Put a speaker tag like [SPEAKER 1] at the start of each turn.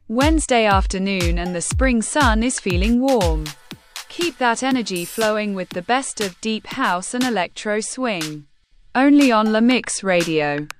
[SPEAKER 1] Wednesday afternoon and the spring sun is feeling warm. Keep that energy flowing with the best of deep house and electro swing. Only on La Mix Radio.